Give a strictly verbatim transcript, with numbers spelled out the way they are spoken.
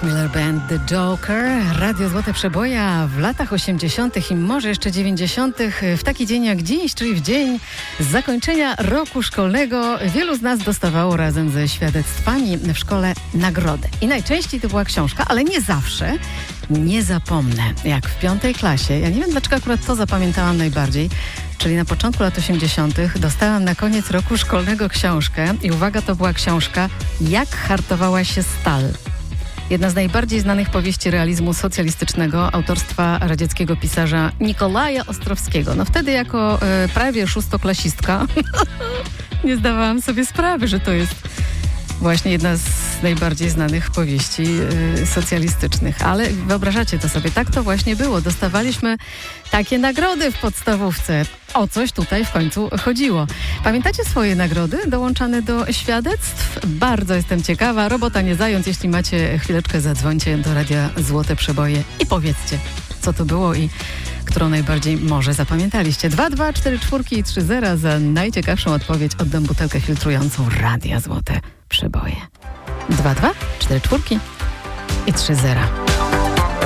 Mac Miller Band, The Joker, Radio Złote Przeboje w latach osiemdziesiątych i może jeszcze dziewięćdziesiątych w taki dzień jak dziś, czyli w dzień zakończenia roku szkolnego, wielu z nas dostawało razem ze świadectwami w szkole nagrodę. I najczęściej to była książka, ale nie zawsze. Nie zapomnę, jak w piątej klasie, ja nie wiem dlaczego akurat to zapamiętałam najbardziej, czyli na początku lat osiemdziesiątych dostałam na koniec roku szkolnego książkę i uwaga, to była książka Jak hartowała się stal. Jedna z najbardziej znanych powieści realizmu socjalistycznego autorstwa radzieckiego pisarza Nikolaja Ostrowskiego. No wtedy jako y, prawie szóstoklasistka nie zdawałam sobie sprawy, że to jest właśnie jedna z najbardziej znanych powieści y, socjalistycznych. Ale wyobrażacie to sobie, tak to właśnie było. Dostawaliśmy takie nagrody w podstawówce. O coś tutaj w końcu chodziło. Pamiętacie swoje nagrody dołączane do świadectw? Bardzo jestem ciekawa. Robota nie zając. Jeśli macie chwileczkę, zadzwońcie do Radia Złote Przeboje i powiedzcie, co to było i którą najbardziej może zapamiętaliście. dwa dwa cztery cztery i trzy zero za najciekawszą odpowiedź oddam butelkę filtrującą Radia Złote Przeboje. dwa dwa cztery cztery i trzy zero.